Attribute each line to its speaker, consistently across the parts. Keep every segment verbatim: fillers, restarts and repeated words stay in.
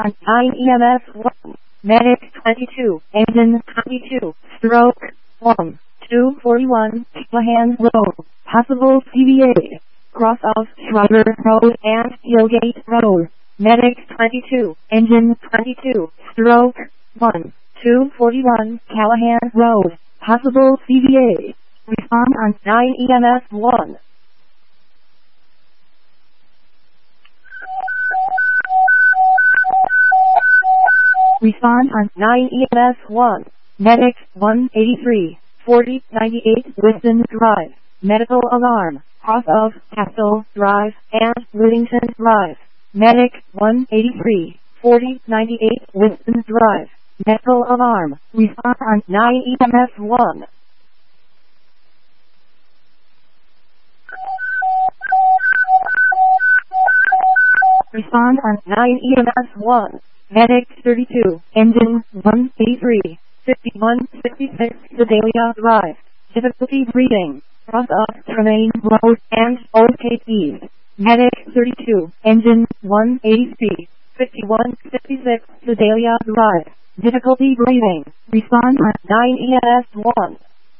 Speaker 1: on nine E M S one. Medic twenty-two, engine twenty-two, stroke one, two forty-one, Callahan Road, possible C V A, cross of Schreiber Road and Hillgate Road. Medic twenty-two, engine twenty-two, stroke one, two forty-one, Callahan Road, possible C V A. Respond on nine E M S one. Respond on nine E M S one. Medic one eighty-three, forty ninety-eight Wiston Drive. Medical alarm, cross of Castle Drive and Whittington Drive. Medic one eighty-three, forty ninety-eight Wiston Drive. Medical alarm. Respond on nine E M S one. Respond on nine E M S one. Medic thirty-two, engine one eighty-three, fifty-one sixty-six Sedalia Drive. Difficulty breathing, cross of Tremaine Road and Old Cape East. Medic thirty-two, engine one eighty-three, fifty-one sixty-six Sedalia Drive. Difficulty breathing. Respond on nine E M S one.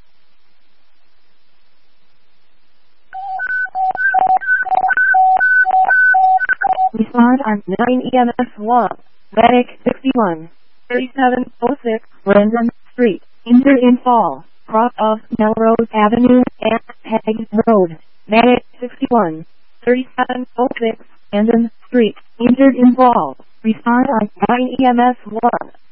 Speaker 1: Respond on nine E M S one. Medic sixty-one, thirty-seven oh six Brendan Street. Injured in fall, cross of Melrose Avenue and Peg Road. Medic sixty-one, thirty-seven oh six Brendan Street. Injured in fall. Respond on nine E M S one.